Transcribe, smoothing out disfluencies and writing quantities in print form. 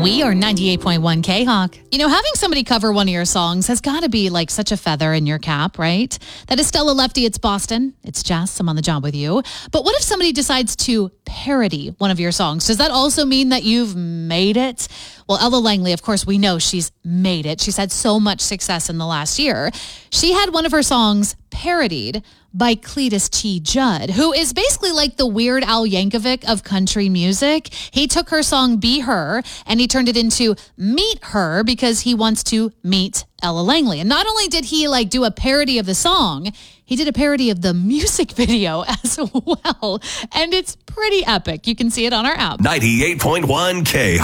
We are 98.1 K-Hawk. You know, having somebody cover one of your songs has got to be like such a feather in your cap, right? That is Stella Lefty. It's Boston. It's Jess. I'm on the job with you. But what if somebody decides to parody one of your songs? Does that also mean that you've made it? Well, Ella Langley, of course, we know she's made it. She's had so much success in the last year. She had one of her songs parodied by Cletus T. Judd, who is basically like the Weird Al Yankovic of country music. He took her song Be Her and he turned it into Meet Her because he wants to meet Ella Langley. And not only did he like do a parody of the song, he did a parody of the music video as well. And it's pretty epic. You can see it on our app. 98.1 K.